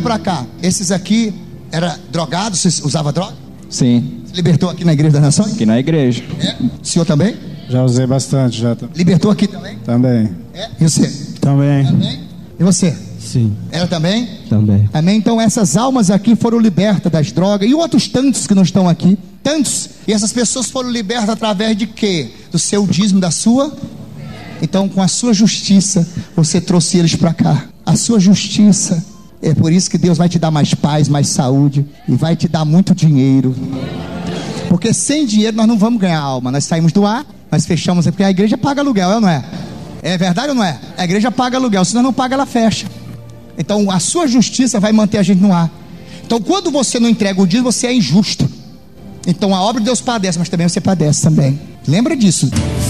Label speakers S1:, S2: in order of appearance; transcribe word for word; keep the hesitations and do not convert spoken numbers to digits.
S1: olha para cá. Esses aqui era drogado, você usava droga?
S2: Sim.
S1: Você libertou aqui na Igreja das Nações?
S2: Aqui na igreja.
S1: É. O senhor também?
S3: Já usei bastante, já.
S1: Libertou aqui também?
S3: Também.
S1: É. E você?
S3: Também.
S1: Também. E você?
S3: Sim.
S1: Ela também?
S3: Também.
S1: Amém? Então essas almas aqui foram libertas das drogas. E outros tantos que não estão aqui. Tantos. E essas pessoas foram libertas através de quê? Do seu dízimo, da sua... Então com a sua justiça você trouxe eles para cá. A sua justiça. É por isso que Deus vai te dar mais paz, mais saúde. E vai te dar muito dinheiro. Porque sem dinheiro nós não vamos ganhar alma. Nós saímos do ar, nós fechamos, porque a igreja paga aluguel, é ou não é? É verdade ou não é? A igreja paga aluguel, se nós não paga, ela fecha. Então a sua justiça vai manter a gente no ar. Então quando você não entrega o dízimo, você é injusto. Então a obra de Deus padece, mas também você padece também. Lembra disso.